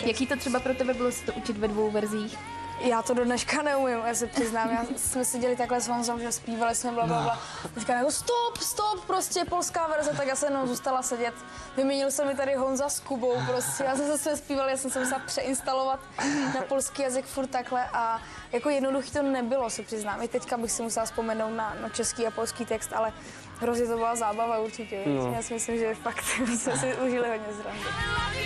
Jaký to třeba pro tebe bylo si to učit ve 2 verzích? Já to do dneška neumím, já se přiznám. Jsme seděli takhle s Honzou, že zpívali jsme blablabla. Teďka jako stop, prostě polská verze, tak já jsem jenom zůstala sedět. Vyměnil se mi tady Honza s Kubou prostě. Já jsem zase zpívala, já jsem se musela přeinstalovat na polský jazyk furt takhle a jako jednoduchý to nebylo, se přiznám. I teďka bych si musela vzpomenout na český a polský text, ale hrozně to byla zábava určitě. Já si myslím, že fakt jsme si užili hodně zrandy.